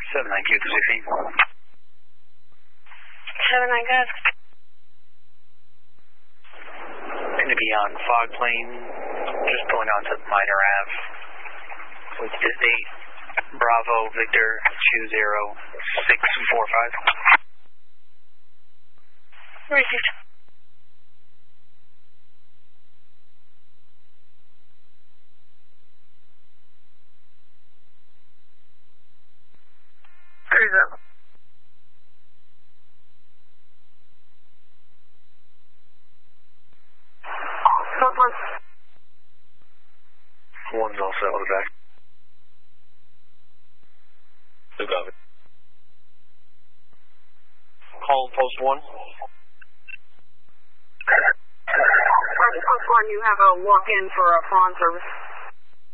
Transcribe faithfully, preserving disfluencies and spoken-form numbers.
seven nine Q to sixteen. seven nine, guys. Going to be on Fog Plain, just pulling onto Minor Ave. With this date, Bravo, Victor, two zero six four five. Received. Cruise up. Southwest. One's all set on the back. Two copy. Call post one. Post one, you have a walk-in for a phone service.